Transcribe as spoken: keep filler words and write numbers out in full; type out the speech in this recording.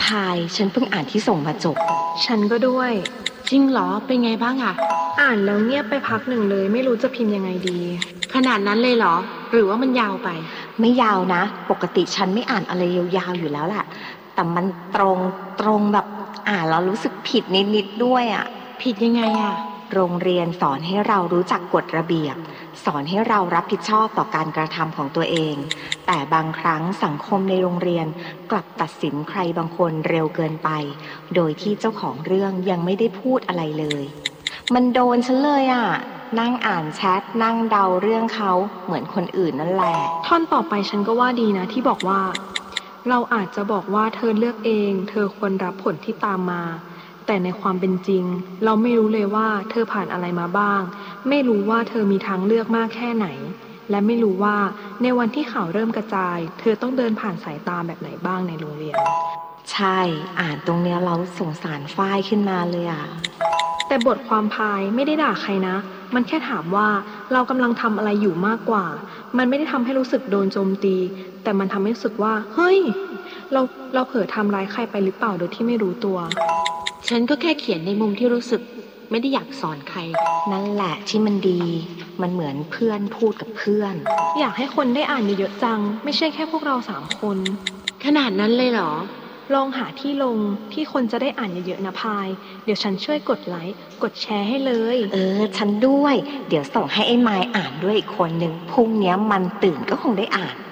ายฉันเพิ่งอ่านที่ส่งมาจบฉันก็ด้วยจริงเหรอเป็นไงบ้างอะอ่านแล้วเงียบไปพักหนึ่งเลยไม่รู้จะพิมพ์ยังไงดีขนาดนั้นเลยเหรอหรือว่ามันยาวไปไม่ยาวนะปกติฉันไม่อ่านอะไรยาวๆอยู่แล้วแหละแต่มันตรงตรงแบบอ่านแล้วรู้สึกผิดนิดๆด้วยอะผิดยังไงอะโรงเรียนสอนให้เรารู้จักกฎระเบียบสอนให้เรารับผิดชอบต่อการกระทำของตัวเองแต่บางครั้งสังคมในโรงเรียนกลับตัดสินใครบางคนเร็วเกินไปโดยที่เจ้าของเรื่องยังไม่ได้พูดอะไรเลยมันโดนฉันเลยอ่ะนั่งอ่านแชทนั่งเดาเรื่องเขาเหมือนคนอื่นนั่นแหละท่อนต่อไปฉันก็ว่าดีนะที่บอกว่าเราอาจจะบอกว่าเธอเลือกเองเธอควรรับผลที่ตามมาแต่ในความเป็นจริงเราไม่รู้เลยว่าเธอผ่านอะไรมาบ้างไม่รู้ว่าเธอมีทางเลือกมากแค่ไหนและไม่รู้ว่าในวันที่ข่าวเริ่มกระจายเธอต้องเดินผ่านสายตาแบบไหนบ้างในโรงเรียนใช่อ่านตรงเนี้ยเราสงสารฝ้ายขึ้นมาเลยอ่ะแต่บทความพายไม่ได้ด่าใครนะมันแค่ถามว่าเรากำลังทำอะไรอยู่มากกว่ามันไม่ได้ทำให้รู้สึกโดนโจมตีแต่มันทำให้รู้สึกว่าเฮ้ยเราเราเผลอทำร้ายใครไปหรือเปล่าโดยที่ไม่รู้ตัวฉันก็แค่เขียนในมุมที่รู้สึกไม่ได้อยากสอนใครนั่นแหละที่มันดีมันเหมือนเพื่อนพูดกับเพื่อนอยากให้คนได้อ่านเยอะๆจังไม่ใช่แค่พวกเราสามคนขนาดนั้นเลยเหรอลองหาที่ลงที่คนจะได้อ่านเยอะๆนะพายเดี๋ยวฉันช่วยกดไลค์กดแชร์ให้เลยเออฉันด้วยเดี๋ยวส่งให้ไอ้ไมค์อ่านด้วยอีกคนนึงพรุ่งนี้มันตื่นก็คงได้อ่าน